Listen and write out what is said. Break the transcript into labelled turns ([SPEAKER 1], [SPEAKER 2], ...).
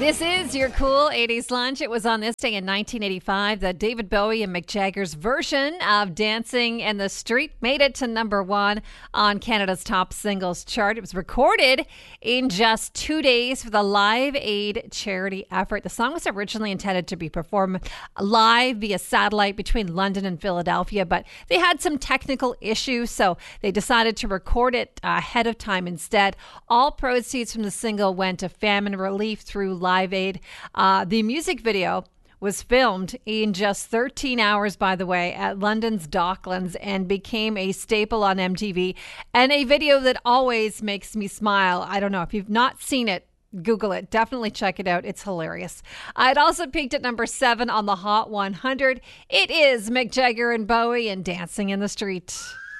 [SPEAKER 1] This is your cool 80s lunch. It was on this day in 1985 that David Bowie and Mick Jagger's version of Dancing in the Street made it to number one on Canada's top singles chart. It was recorded in just 2 days for the Live Aid charity effort. The song was originally intended to be performed live via satellite between London and Philadelphia, but they had some technical issues, so they decided to record it ahead of time instead. All proceeds from the single went to famine relief through Live Aid. The music video was filmed in just 13 hours, by the way, at London's Docklands and became a staple on MTV and a video that always makes me smile. I don't know if you've not seen it. Google it. Definitely check it out. It's hilarious. It also peaked at number 7 on the Hot 100. It is Mick Jagger and Bowie and Dancing in the Street.